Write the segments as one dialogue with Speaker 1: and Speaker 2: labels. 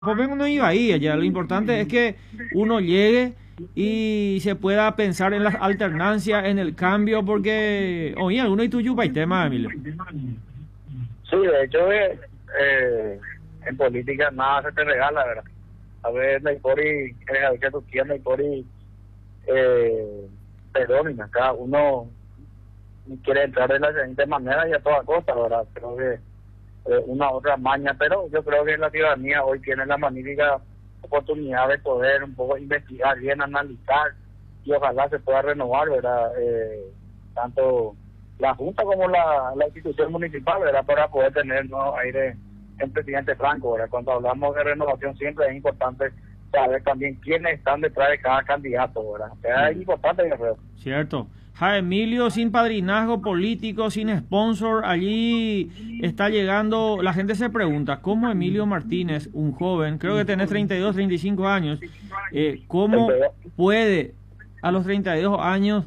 Speaker 1: Pues uno iba ahí allá, lo importante es que uno llegue y se pueda pensar en las alternancias, en el cambio, porque, oye, alguno y tuyo para el tema, Emilio.
Speaker 2: Sí, de hecho, en política nada se te regala, ¿verdad? A ver, Naipori, a veces tú quieres Naipori, perdón, cada uno quiere entrar de la siguiente manera y a toda costa, ¿verdad? Creo que una otra maña, pero yo creo que la ciudadanía hoy tiene la magnífica oportunidad de poder un poco investigar bien, analizar y ojalá se pueda renovar, ¿verdad? Tanto la Junta como la institución municipal, ¿verdad? Para poder tener nuevo aire en presidente Franco, ¿verdad? Cuando hablamos de renovación siempre es importante saber también quiénes están detrás de cada candidato, ¿verdad? O sea, es importante, yo creo.
Speaker 1: Cierto. Ja, Emilio, sin padrinazgo político, sin sponsor, allí está llegando, la gente se pregunta, ¿cómo Emilio Martínez, un joven, creo que tenés 32, 35 años, cómo puede a los 32 años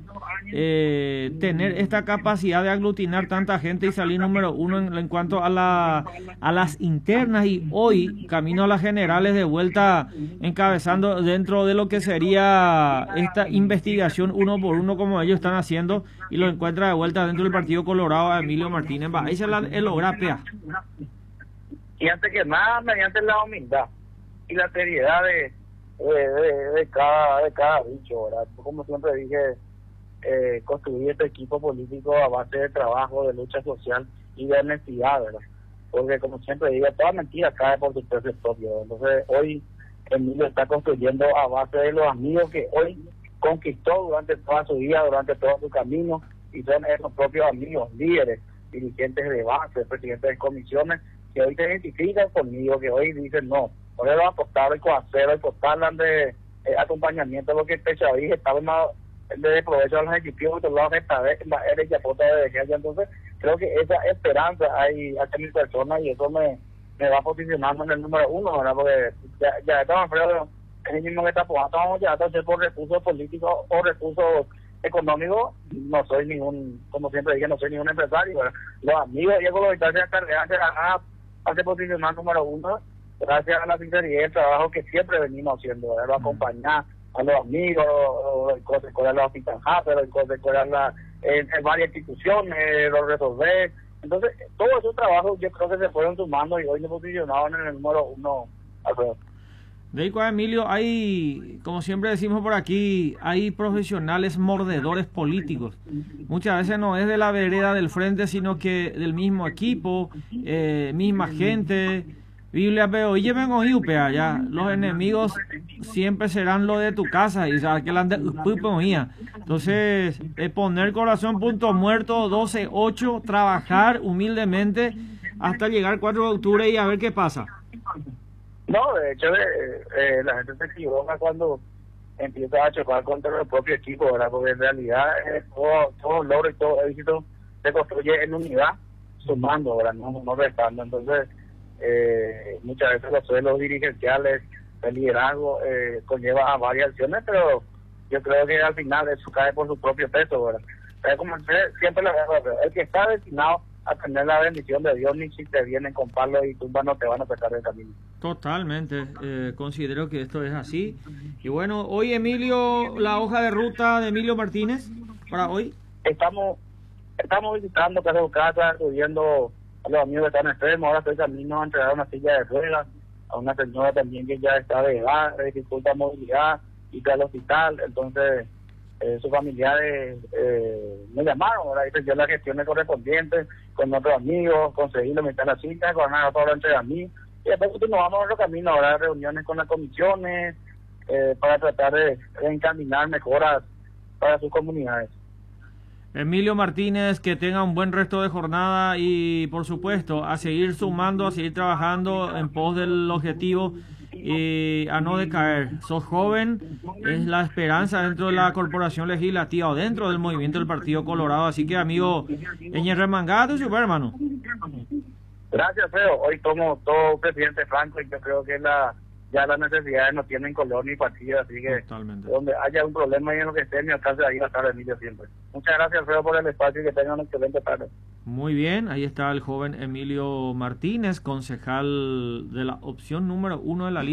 Speaker 1: tener esta capacidad de aglutinar tanta gente y salir número uno en cuanto a las internas y hoy camino a las generales de vuelta encabezando dentro de lo que sería esta investigación uno por uno como ellos están haciendo y lo encuentra de vuelta dentro del Partido Colorado a Emilio Martínez? Va, ahí se la logra pea.
Speaker 2: Y antes que nada, mediante la humildad y la seriedad de cada bicho, ¿verdad? Como siempre dije, construir este equipo político a base de trabajo, de lucha social y de honestidad, ¿verdad? Porque como siempre digo, toda mentira cae por su precio propio. Entonces hoy Emilio está construyendo a base de los amigos que hoy conquistó durante toda su vida, durante todo su camino, y son esos propios amigos, líderes, dirigentes de base, presidentes de comisiones, que hoy se identifican conmigo, que hoy dicen no, no le van a apostar el coacero, el postal de acompañamiento, lo que Pechaví estaba más de provecho a los ejecutivos, de los esta vez era ya puta de emergencia. Entonces creo que esa esperanza hay hacia mi persona y eso me va posicionando en el número uno, ¿verdad? Porque ya estamos fríos, es el mismo que está apoyando, vamos ya a hacer por recursos políticos o recursos económicos. No soy ningún, como siempre dije, no soy ningún empresario, ¿verdad? Los amigos y los habitantes de Carreras se van a posicionar número uno gracias a la sinceridad y el trabajo que siempre venimos haciendo, ¿verdad? Acompañar a los amigos, el Consejo Escolar de la Hospital Harper, el Consejo Escolar en varias instituciones, lo resolver. Entonces, todo ese trabajo yo creo que se fueron sumando y hoy nos posicionaron en el número uno.
Speaker 1: De ahí, Emilio, hay, como siempre decimos por aquí, hay profesionales mordedores políticos. Muchas veces no es de la vereda del frente, sino que del mismo equipo, misma gente. Biblia, pero oye, vengo upea ya. Los enemigos siempre serán lo de tu casa y sabes que la entonces, poner corazón punto muerto, 12-8, trabajar humildemente hasta llegar 4 de octubre y a ver qué pasa.
Speaker 2: No, de hecho, la gente se equivoca cuando empieza a chocar contra el propio equipo, ¿verdad? Porque en realidad todo logro y todo éxito se construye en unidad, sumando, ¿verdad? No restando. Entonces, muchas veces los suelos dirigenciales, el liderazgo, conlleva a varias acciones, pero yo creo que al final eso cae por su propio peso, ¿verdad? Pero como siempre el que está destinado a tener la bendición de Dios, ni si te vienen con palos y tumbas no te van a sacar del camino.
Speaker 1: Totalmente, considero que esto es así. Y bueno, hoy Emilio, la hoja de ruta de Emilio Martínez para hoy.
Speaker 2: Estamos visitando casa por casa, acudiendo a los amigos que están enfermos. Ahora estoy camino a entregar una silla de ruedas a una señora también que ya está de edad, dificulta movilidad y está al hospital. Entonces sus familiares me llamaron, ahora hice yo las gestiones correspondientes con otros amigos, conseguirle meter la cita, con ahora entre a mí, y después continuamos nuestro camino, ahora reuniones con las comisiones para tratar de encaminar mejoras para sus comunidades.
Speaker 1: Emilio Martínez, que tenga un buen resto de jornada y por supuesto a seguir sumando, a seguir trabajando en pos del objetivo y a no decaer. Sos joven, es la esperanza dentro de la corporación legislativa o dentro del movimiento del Partido Colorado, así que amigo, Remangado, super hermano.
Speaker 2: Gracias, Feo. Hoy tomo todo presidente Franco y yo creo que ya las necesidades no tienen color ni partido, así que
Speaker 1: totalmente.
Speaker 2: Donde haya un problema y en lo que esté, mi alcance ahí va a estar Emilio siempre. Muchas gracias, Feo, por el espacio y que tengan una excelente tarde.
Speaker 1: Muy bien, ahí está el joven Emilio Martínez, concejal de la opción número 1 de la lista.